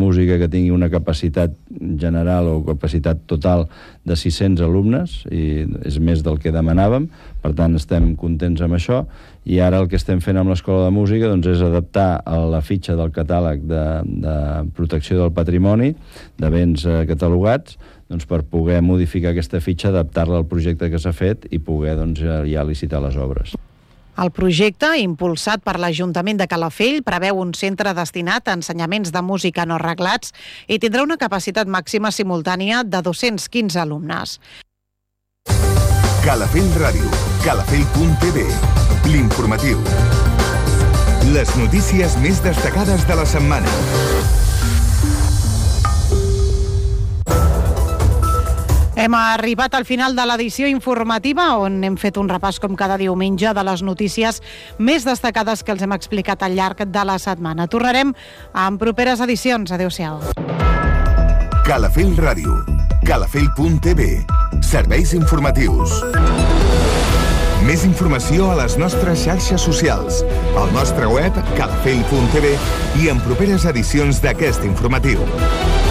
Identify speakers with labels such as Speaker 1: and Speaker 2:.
Speaker 1: música que tingui una capacitat general o capacitat total de 600 alumnes, i és més del que demanàvem, per tant estem contents amb això, i ara el que estem fent amb l'Escola de Música doncs, és adaptar a la fitxa del catàleg de protecció del patrimoni, de béns catalogats, doncs, per poder modificar aquesta fitxa, adaptar-la al projecte que s'ha fet i poder doncs, ja licitar les obres.
Speaker 2: El projecte, impulsat per l'Ajuntament de Calafell, preveu un centre destinat a ensenyaments de música no reglats i tindrà una capacitat màxima simultània de 215 alumnes.
Speaker 3: Calafell Ràdio, calafell.tv, l'informatiu. Les notícies més destacades de la setmana.
Speaker 2: Hem arribat al final de l'edició informativa, on hem fet un repàs com cada diumenge de les notícies més destacades que els hem explicat al llarg de la setmana. Tornarem en properes edicions. Adéu-siau.
Speaker 3: Calafell Ràdio, calafell.tv, serveis informatius. Més informació a les nostres xarxes socials, al nostre web calafell.tv i en properes edicions d'aquest informatiu.